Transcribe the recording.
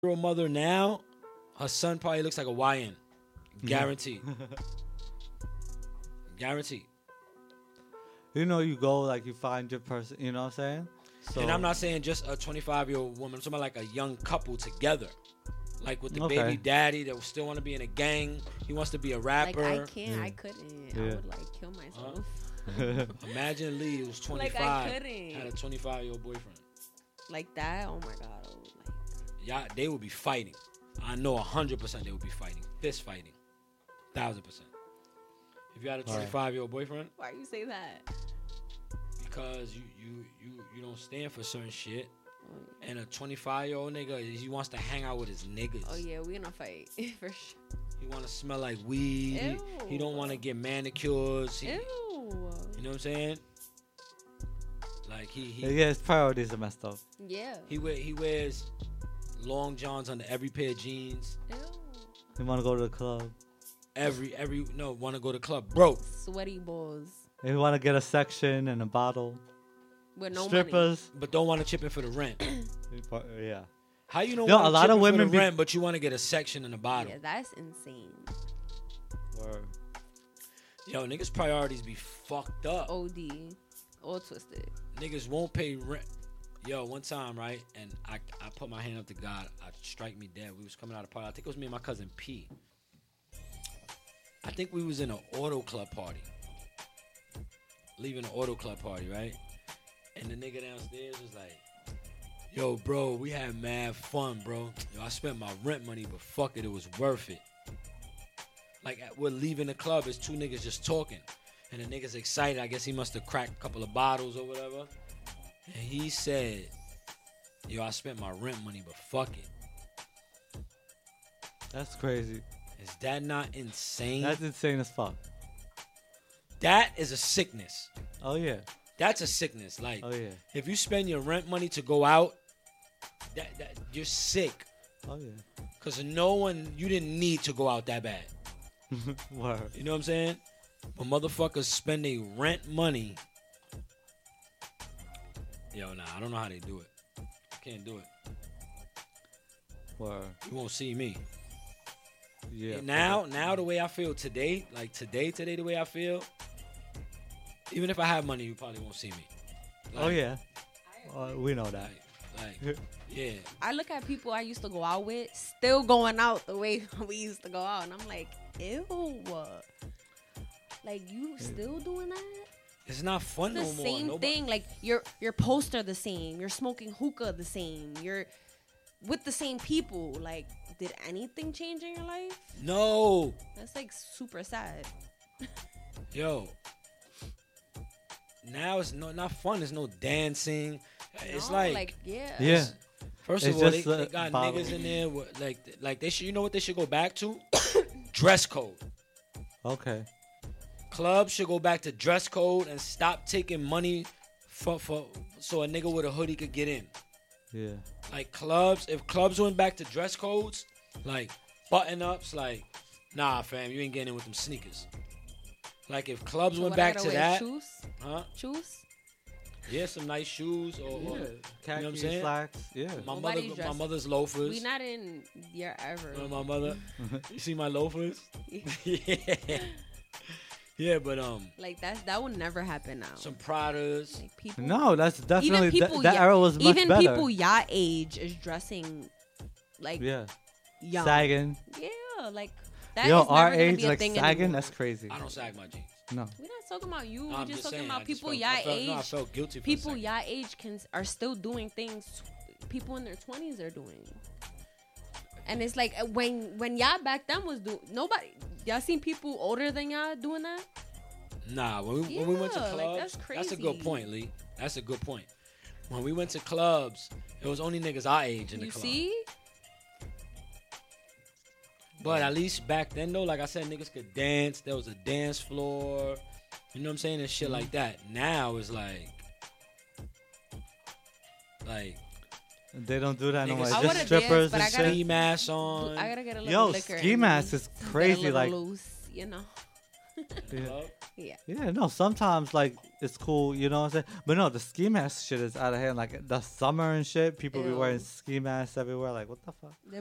Girl mother now, her son probably looks like a YN. Guaranteed. Guaranteed. You know, you go like you find your person. You know what I'm saying? So, And I'm not saying just a 25-year-old woman. I'm talking about like a young couple together. Like with the Okay. baby daddy that still want to be in a gang. He wants to be a rapper. Like I can't. Yeah. I couldn't. Yeah. I would like kill myself. Imagine Lee, who was 25, Like, I couldn't. had a 25-year-old boyfriend. Like that. Oh my god. Like, Yeah, they would be fighting. I know 100% they would be fighting. Fist fighting. 1,000%. If you had a 25-year-old boyfriend, why you say that? because you don't stand for certain shit. And a 25-year-old nigga, he wants to hang out with his niggas. Oh yeah, we gonna fight for sure. He want to smell like weed. He don't Ew. want to get manicures. He, Ew. you know what I'm saying? Like he yeah, his priorities are messed up. Yeah. he wears long johns under every pair of jeans. Ew. You want to go to the club. Want to go to club broke. Sweaty balls If you want to get a section and a bottle. with no money. Strippers. But don't want to chip in for the rent. Yeah. How you don't Yo, want a to lot chip of in women for be- the rent, but you want to get a section in the bottle? Yeah, that's insane. Word. Yo, niggas' priorities be fucked up. OD. All twisted. Niggas won't pay rent. Yo, one time, right? And I put my hand up to God. I strike me dead. We was coming out of party. I think it was me and my cousin P. I think we was in an auto club party. Leaving an auto club party, right? And the nigga downstairs was like, yo, bro, we had mad fun, bro. Yo, I spent my rent money, but fuck it, it was worth it. Like, we're leaving the club, it's two niggas just talking. And the nigga's excited. I guess he must have cracked a couple of bottles or whatever. And he said, yo, I spent my rent money, but fuck it. That's crazy. Is that not insane? That's insane as fuck. That is a sickness. Oh, yeah. That's a sickness. Like, Oh, yeah. if you spend your rent money to go out, that you're sick. Oh, yeah. Because you didn't need to go out that bad. Word. You know what I'm saying? But motherfuckers spend their rent money. Yo, nah, I don't know how they do it. Can't do it. Word. You won't see me. Yeah. Now the way I feel today, like today the way I feel, even if I have money, you probably won't see me. Oh, yeah. We know that. Like, yeah. I look at people I used to go out with still going out the way we used to go out, and I'm like, ew. Like, you still doing that? It's not fun It's no the more. same Nobody- thing. Like, your poster the same. You're smoking hookah the same. You're with the same people. Like, did anything change in your life? No. That's like super sad. Yo. Now it's not fun. There's no dancing. It's No, like yeah. Yeah. first It's of all, just they a got bottle. niggas in there with, like they should. You know what they should go back to? Dress code. Okay. Clubs should go back to dress code and stop taking money for so a nigga with a hoodie could get in. Yeah. Like if clubs went back to dress codes, like button ups, like nah, fam, you ain't getting in with them sneakers. Like if clubs So went what, I back gotta to wear that, Shoes? huh? Shoes? Yeah, some nice shoes or Yeah. you know Khaki what I'm saying? slacks. Yeah. Nobody's my dressed- mother's loafers. We not in year ever. My mother. You see my loafers? Yeah. Yeah, but Like that would never happen now. some Pradas. Like people, No, that's definitely even people, that era was much even better. people your age is dressing like Yeah. young. Sagging. Yeah, like that Yo, is never our gonna age be a like thing sagging. anymore. That's crazy. I don't sag my jeans. No. We're not talking about you. No, I'm We're just talking saying, about I just people felt- your I felt- age. No, I felt guilty for a People second. your age are still doing things people in their 20s are doing. And it's like when y'all back then was nobody y'all seen people older than y'all doing that? Nah, when we went to Yeah, clubs, like, that's that's a good crazy. point, Lee. That's a good point. When we went to clubs, it was only niggas our age in the You club. see? But at least back then, though, like I said, niggas could dance. There was a dance floor. You know what I'm saying? And shit Mm-hmm. like that. Now it's like They don't do that no Niggas- more. It's I just wanna strippers dance, but and I gotta- shit. ski mask on. I gotta get a little Yo, liquor. ski in mask me. is Get a crazy. little Like loose, you know. Yeah. Club? Yeah. Yeah, no, sometimes like it's cool, you know what I'm saying? But no, the ski mask shit is out of hand. Like the summer and shit, people be wearing Ew. ski masks everywhere. Like, what the fuck?